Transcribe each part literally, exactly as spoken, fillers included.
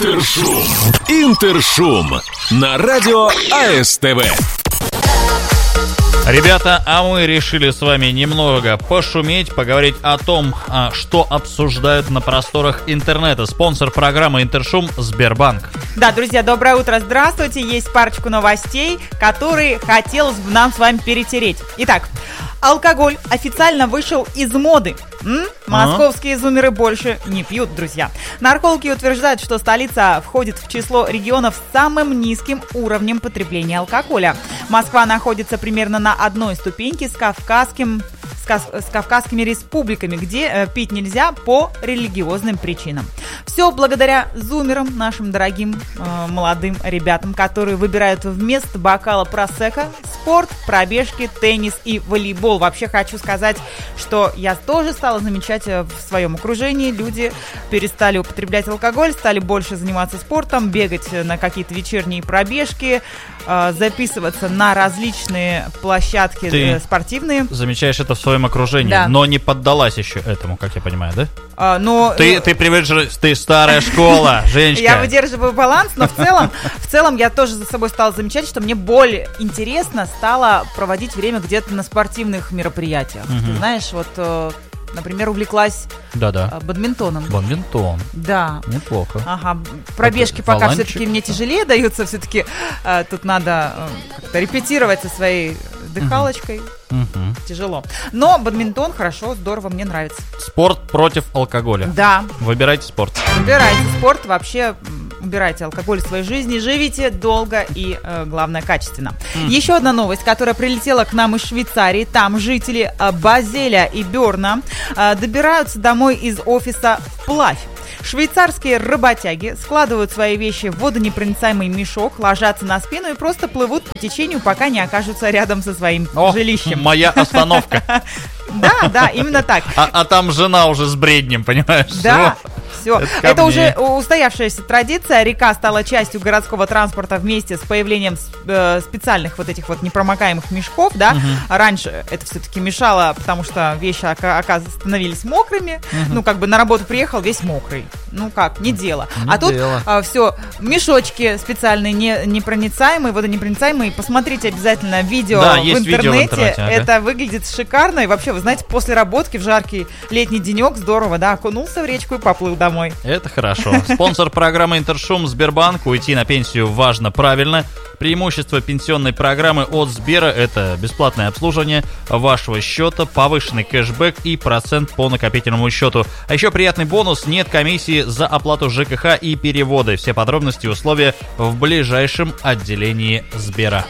Интершум. Интершум на радио АСТВ. Ребята, а мы решили с вами немного пошуметь, поговорить о том, что обсуждают на просторах интернета. Спонсор программы «Интершум» — Сбербанк. Да, друзья, доброе утро, здравствуйте. Есть парочку новостей, которые хотелось бы нам с вами перетереть. Итак, алкоголь официально вышел из моды. М? Московские зумеры больше не пьют, друзья. Наркологи утверждают, что столица входит в число регионов с самым низким уровнем потребления алкоголя. Москва находится примерно на одной ступеньке с Кавказским, с, Кав, с Кавказскими республиками, где э, пить нельзя по религиозным причинам. Все благодаря зумерам, нашим дорогим э, молодым ребятам, которые выбирают вместо бокала просекко спорт, пробежки, теннис и волейбол. Вообще хочу сказать, что я тоже стала замечать в своем окружении. Люди перестали употреблять алкоголь, стали больше заниматься спортом, бегать на какие-то вечерние пробежки, э, записываться на различные площадки Ты спортивные. Замечаешь это в своем окружении, да. Но не поддалась еще этому, как я понимаю, да? А, но, ты, ну, ты привержен, ты старая школа, Женечка. Я выдерживаю баланс, но в целом, в целом я тоже за собой стала замечать, что мне более интересно стало проводить время где-то на спортивных мероприятиях. Угу. Ты знаешь, вот, например, увлеклась Да-да. бадминтоном. Бадминтон. Да. Неплохо. Ага. Пробежки Это пока валанчик. все-таки мне тяжелее даются, все-таки э, тут надо э, как-то репетировать со своей дыхалочкой. Угу. Тяжело. Но бадминтон хорошо, здорово, мне нравится. Спорт против алкоголя. Да. Выбирайте спорт. Выбирайте спорт, вообще убирайте алкоголь из своей жизни, живите долго и, э, главное, качественно. Mm. Еще одна новость, которая прилетела к нам из Швейцарии. Там жители э, Базеля и Берна э, добираются домой из офиса вплавь. Швейцарские работяги складывают свои вещи в водонепроницаемый мешок, ложатся на спину и просто плывут по течению, пока не окажутся рядом со своим О, жилищем. Моя остановка. Да, да, именно так. А, а там жена уже с бреднем, понимаешь? Да, все. Это, Это уже устоявшаяся традиция. Река стала частью городского транспорта вместе с появлением э, специальных вот этих вот непромокаемых мешков, да. Угу. Раньше это все-таки мешало, потому что вещи, оказывается, становились мокрыми. Угу. Ну, как бы на работу приехал весь мокрый. Ну как, не дело. Не а дело. Тут а, все, мешочки специальные, не, непроницаемые, водонепроницаемые. Посмотрите обязательно видео, да, в, интернете. видео в интернете. Ага. Это выглядит шикарно. И вообще, вы знаете, после работки в жаркий летний денек здорово, да, окунулся в речку и поплыл домой. Это хорошо. Спонсор программы «Интершум» — Сбербанк. Уйти на пенсию важно правильно. Преимущество пенсионной программы от Сбера — это бесплатное обслуживание вашего счета, повышенный кэшбэк и процент по накопительному счету. А еще приятный бонус — нет комиссии за оплату ЖКХ и переводы. Все подробности и условия в ближайшем отделении Сбера.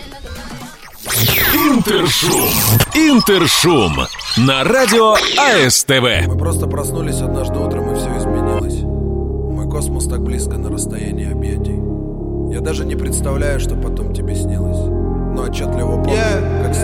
Интершум. Интершум на радио АСТВ. Мы просто проснулись однажды утром, и все изменилось. Мой космос так близко на расстоянии объятий. Я даже не представляю, что потом тебе снилось. Но отчетливо помню, yeah. как